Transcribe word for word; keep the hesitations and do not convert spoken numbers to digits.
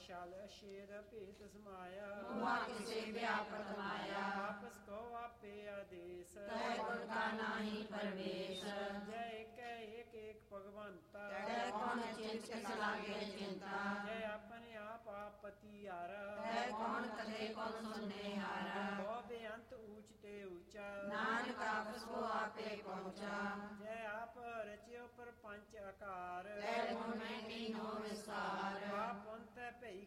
ਛਲ ਛੇਦ ਭੇਤ ਸਮਾਇਆ ਮੂਆ ਕਿਸੇ ਵਿਆਪਤ ਮਾਇਆ ਆਪਸ ਕੋ ਆਪੇ ਆਦੇਸ ਤੈ ਗੁਣ ਕਾ ਨਾਹੀ ਪਰਵੇਸ਼ ਜੈ ਏਕ ਏਕ ਏਕ ਭਗਵੰਤਾ ਤੈ ਕੌਣ ਚਿੰਤ ਕਿਸ ਲਾਗੇ ਚਿੰਤਾ ਜੈ ਆਪਣੇ ਆਪ ਆਪ ਪਤੀਆਰਾ ਤੈ ਕੌਣ ਕਦੇ ਕੌਣ ਸੁਨੇ ਹਾਰਾ ਕੋ ਬੇਅੰਤ ਊਚ ਤੇ ਊਚਾ ਨਾਨਕ ਆਪਸ ਕੋ ਆਪੇ ਪਹੁੰਚਾ ਜੈ ਆਪ ਰਚਿਓ ਪਰਪੰਚ